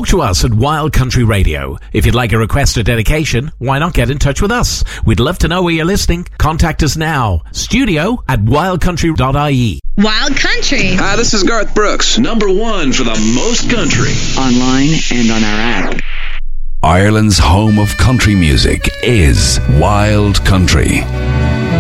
Talk to us at Wild Country Radio. If you'd like a request or dedication, why not get in touch with us? We'd love to know where you're listening. Contact us now. studio@wildcountry.ie. Wild Country. Hi, this is Garth Brooks. #1 for the most country. Online and on our app. Ireland's home of country music is Wild Country.